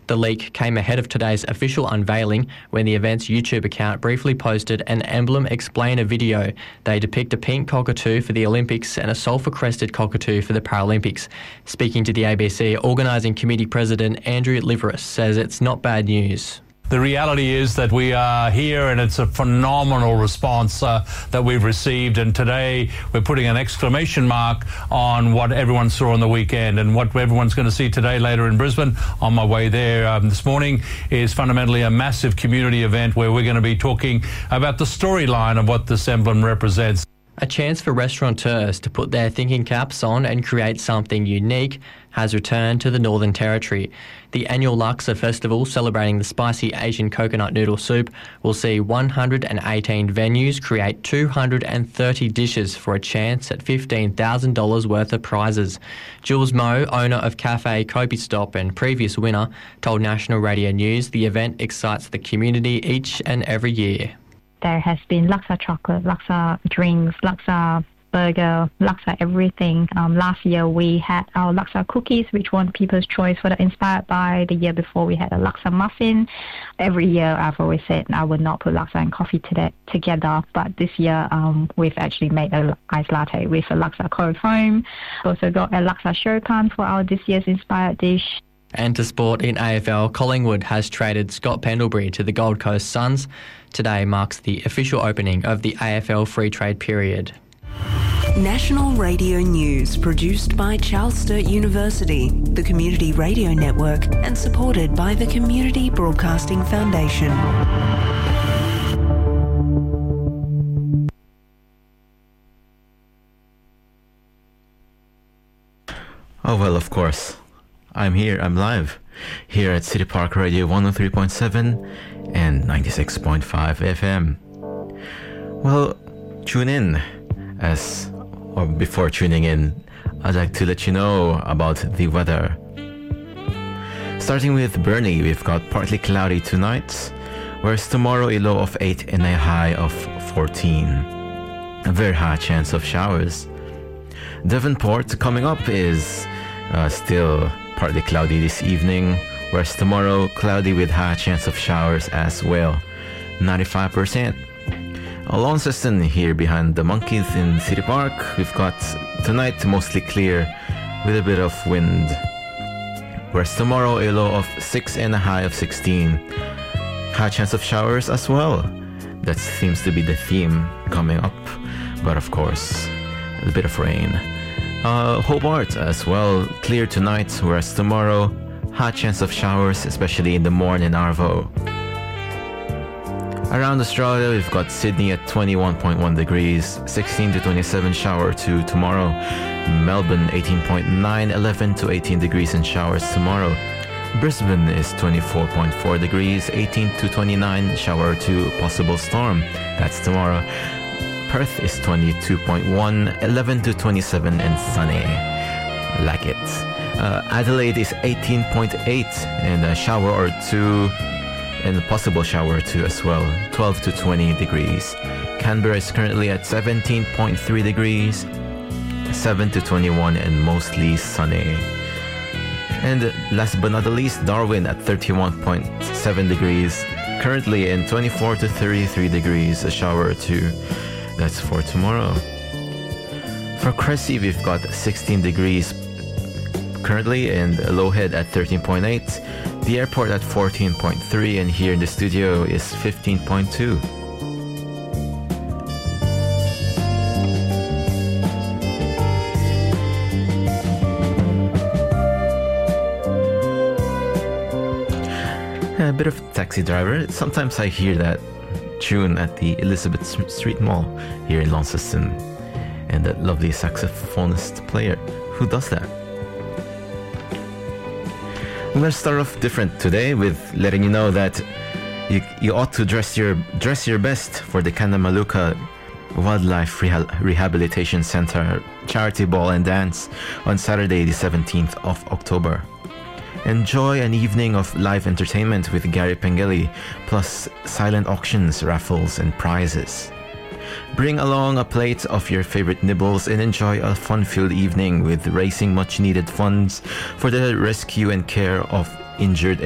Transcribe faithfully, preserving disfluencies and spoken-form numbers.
The leak came ahead of today's official unveiling when the event's YouTube account briefly posted an emblem explainer video. They depict a pink cockatoo for the Olympics and a sulphur-crested cockatoo for the Paralympics. Speaking to the A B C, Organising Committee President Andrew Liveris says it's not bad news. The reality is that we are here and it's a phenomenal response uh, that we've received, and today we're putting an exclamation mark on what everyone saw on the weekend, and what everyone's going to see today later in Brisbane. On my way there um, this morning is fundamentally a massive community event where we're going to be talking about the storyline of what this emblem represents. A chance for restaurateurs to put their thinking caps on and create something unique has returned to the Northern Territory. The annual Laksa Festival, celebrating the spicy Asian coconut noodle soup, will see one hundred eighteen venues create two hundred thirty dishes for a chance at fifteen thousand dollars worth of prizes. Jules Moe, owner of Cafe Kopi Stop and previous winner, told National Radio News the event excites the community each and every year. There has been laksa chocolate, laksa drinks, laksa burger, laksa everything. Um, last year we had our laksa cookies, which won People's Choice for the Inspired By. The year before we had a laksa muffin. Every year I've always said I would not put laksa and coffee to together, but this year um, we've actually made an iced latte with a laksa cold foam. Also got a laksa shopan for our this year's inspired dish. And to sport in A F L, Collingwood has traded Scott Pendlebury to the Gold Coast Suns. Today marks the official opening of the A F L free trade period. National Radio News, produced by Charles Sturt University, the Community Radio Network, and supported by the Community Broadcasting Foundation. Oh, well, of course. I'm here, I'm live, here at City Park Radio one oh three point seven and ninety-six point five F M. Well, tune in, as, or before tuning in, I'd like to let you know about the weather. Starting with Burnie, we've got partly cloudy tonight, whereas tomorrow a low of eight and a high of fourteen. A very high chance of showers. Devonport coming up is uh, still partly cloudy this evening, whereas tomorrow cloudy with high chance of showers as well, ninety-five percent. Launceston here behind the Monkeys in City Park, we've got tonight mostly clear with a bit of wind, whereas tomorrow a low of six and a high of sixteen. High chance of showers as well. That seems to be the theme coming up, but of course a bit of rain. Uh, Hobart as well, clear tonight, whereas tomorrow, high chance of showers, especially in the morn in Arvo. Around Australia, we've got Sydney at twenty-one point one degrees, sixteen to twenty-seven shower to tomorrow. Melbourne eighteen point nine, eleven to eighteen degrees and showers tomorrow. Brisbane is twenty-four point four degrees, eighteen to twenty-nine shower to possible storm. That's tomorrow. Perth is twenty-two point one, eleven to twenty-seven and sunny. Like it. Uh, Adelaide is eighteen point eight and a shower or two, and a possible shower or two as well, twelve to twenty degrees. Canberra is currently at seventeen point three degrees, seven to twenty-one and mostly sunny. And last but not the least, Darwin at thirty-one point seven degrees, currently in twenty-four to thirty-three degrees, a shower or two. That's for tomorrow. For Cressy, we've got sixteen degrees currently, and Lowhead at thirteen point eight. The airport at fourteen point three, and here in the studio is fifteen point two. A bit of taxi driver. Sometimes I hear that tune at the Elizabeth Street Mall here in Launceston, and that lovely saxophonist player who does that. I'm going to start off different today with letting you know that you, you ought to dress your dress your best for the Kanamaluka Wildlife Reha- Rehabilitation Center charity ball and dance on Saturday the seventeenth of October. Enjoy an evening of live entertainment with Gary Pengeli, plus silent auctions, raffles, and prizes. Bring along a plate of your favorite nibbles and enjoy a fun-filled evening with raising much-needed funds for the rescue and care of injured